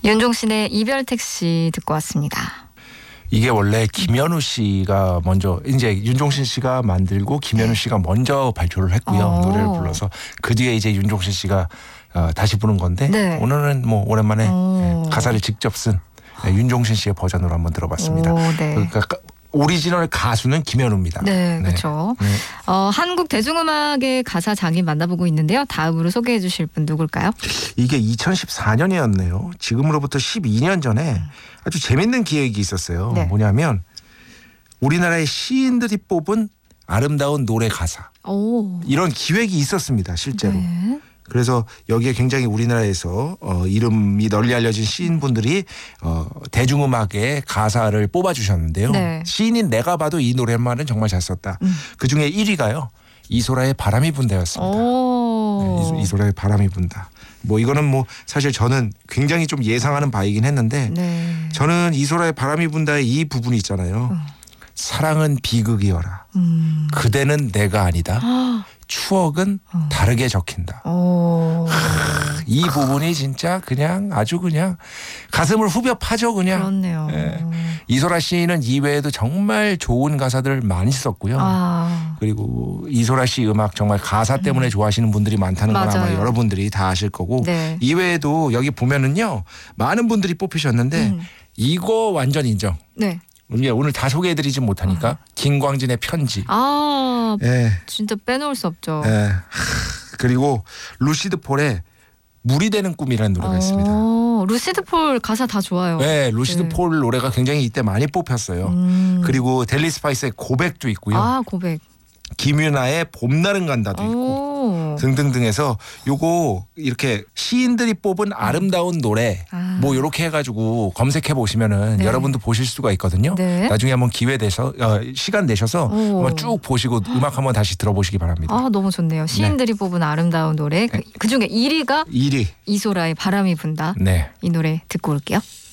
윤종신의 이별 택시 듣고 왔습니다. 이게 원래 김현우 씨가 먼저 이제 윤종신 씨가 만들고 김현우 씨가 먼저 발표를 했고요. 노래를 불러서 그 뒤에 이제 윤종신 씨가 다시 부른 건데 네. 오늘은 뭐 오랜만에 가사를 직접 쓴 윤종신 씨의 버전으로 한번 들어봤습니다. 네. 그러니까 오리지널 가수는 김현우입니다. 네, 그렇죠. 네. 한국 대중음악의 가사 장인 만나보고 있는데요. 다음으로 소개해 주실 분 누굴까요? 이게 2014년이었네요. 지금으로부터 12년 전에 아주 재밌는 기획이 있었어요. 네. 뭐냐면 우리나라의 시인들이 뽑은 아름다운 노래 가사. 오. 이런 기획이 있었습니다. 실제로. 네. 그래서 여기에 굉장히 우리나라에서 이름이 널리 알려진 시인분들이 대중음악의 가사를 뽑아주셨는데요. 네. 시인인 내가 봐도 이 노래만은 정말 잘 썼다. 그중에 1위가요. 이소라의 바람이 분다였습니다. 네, 이소라의 바람이 분다. 뭐 이거는 뭐 사실 저는 굉장히 좀 예상하는 바이긴 했는데 네. 저는 이소라의 바람이 분다의 이 부분이 있잖아요. 사랑은 비극이어라. 그대는 내가 아니다. 추억은 다르게 적힌다. 이 부분이 진짜 그냥 아주 그냥 가슴을 후벼 파죠 그냥. 그렇네요. 예. 이소라 씨는 이외에도 정말 좋은 가사들을 많이 썼고요. 그리고 이소라 씨 음악 정말 가사 때문에 좋아하시는 분들이 많다는 건 아마 맞아요. 여러분들이 다 아실 거고 네. 이외에도 여기 보면은요 많은 분들이 뽑히셨는데 이거 완전 인정. 네. 오늘 다 소개해드리지 못하니까 김광진의 편지. 예. 진짜 빼놓을 수 없죠. 예. 그리고 루시드 폴의 물이 되는 꿈이라는 노래가 있습니다. 루시드 폴 가사 다 좋아요. 네, 루시드 네. 폴 노래가 굉장히 이때 많이 뽑혔어요. 그리고 델리 스파이스의 고백도 있고요. 고백. 김유나의 봄날은 간다도 있고 등등등해서 요거 이렇게 시인들이 뽑은 아름다운 노래 뭐 이렇게 해가지고 검색해 보시면은 네. 여러분도 보실 수가 있거든요. 네. 나중에 한번 기회 되서 시간 내셔서 한번 쭉 보시고 음악 한번 다시 들어보시기 바랍니다. 너무 좋네요. 시인들이 뽑은 아름다운 노래. 그중에 1위가 1위 이소라의 바람이 분다. 네. 이 노래 듣고 올게요.